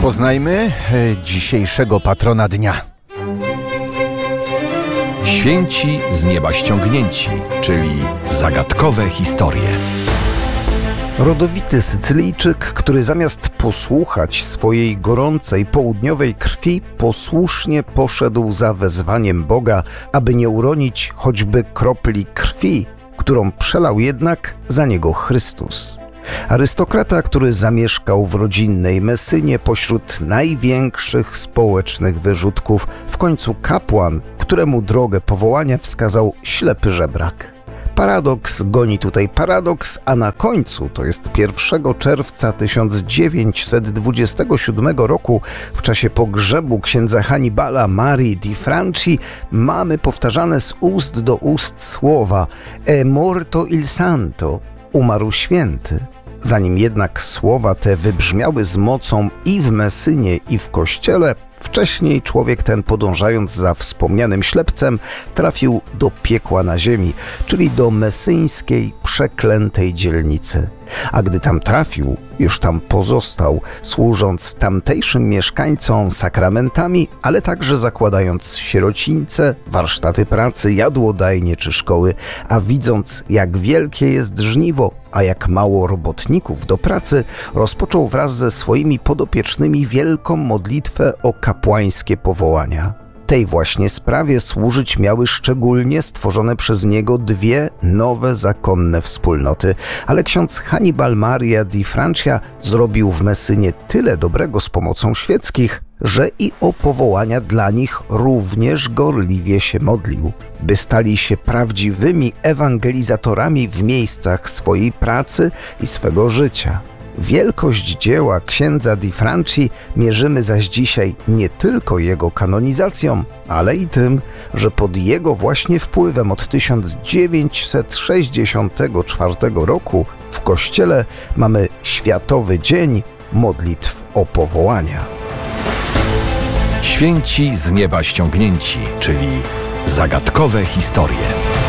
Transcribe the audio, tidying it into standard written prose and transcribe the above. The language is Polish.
Poznajmy dzisiejszego patrona dnia. Święci z nieba ściągnięci, czyli zagadkowe historie. Rodowity Sycylijczyk, który zamiast posłuchać swojej gorącej południowej krwi, posłusznie poszedł za wezwaniem Boga, aby nie uronić choćby kropli krwi, którą przelał jednak za niego Chrystus. Arystokrata, który zamieszkał w rodzinnej Messynie pośród największych społecznych wyrzutków, w końcu kapłan, któremu drogę powołania wskazał ślepy żebrak. Paradoks goni tutaj paradoks, a na końcu, to jest 1 czerwca 1927 roku, w czasie pogrzebu księdza Hannibala Marii di Franci, mamy powtarzane z ust do ust słowa «È morto il santo», umarł święty. Zanim jednak słowa te wybrzmiały z mocą i w Messynie, i w kościele, wcześniej człowiek ten, podążając za wspomnianym ślepcem, trafił do piekła na ziemi, czyli do messyńskiej, przeklętej dzielnicy. A gdy tam trafił, już tam pozostał, służąc tamtejszym mieszkańcom sakramentami, ale także zakładając sierocińce, warsztaty pracy, jadłodajnie czy szkoły, a widząc, jak wielkie jest żniwo, a jak mało robotników do pracy, rozpoczął wraz ze swoimi podopiecznymi wielką modlitwę o kapłańskie powołania. Tej właśnie sprawie służyć miały szczególnie stworzone przez niego dwie nowe zakonne wspólnoty, ale ksiądz Hannibal Maria di Francia zrobił w Messynie tyle dobrego z pomocą świeckich, że i o powołania dla nich również gorliwie się modlił, by stali się prawdziwymi ewangelizatorami w miejscach swojej pracy i swego życia. Wielkość dzieła księdza di Franci mierzymy zaś dzisiaj nie tylko jego kanonizacją, ale i tym, że pod jego właśnie wpływem od 1964 roku w Kościele mamy Światowy Dzień Modlitw o Powołania. Święci z nieba ściągnięci, czyli zagadkowe historie.